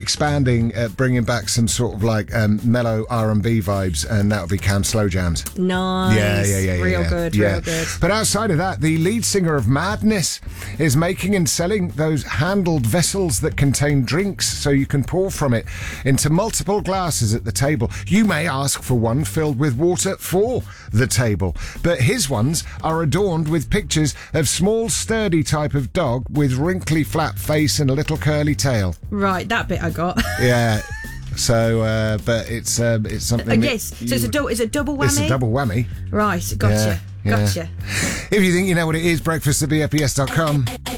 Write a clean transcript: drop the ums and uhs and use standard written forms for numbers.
expanding, bringing back some sort of like mellow R&B vibes, and that'll be Cam Slow Jams. Nice. Yeah. Real good. But outside of that, the lead singer of Madness is making and selling those handled vessels that contain drinks so you can pour from it into multiple glasses at the table. You may ask for one filled with water for the table, but his ones are adorned with pictures of small, sturdy type of dog with wrinkly flat face and a little curly tail. Right, that bit I got. Yeah. So, but it's something. Yes. So it's a double whammy. It's a double whammy. Right. Gotcha. Yeah. Gotcha. If you think you know what it is, breakfast at bfbs.com.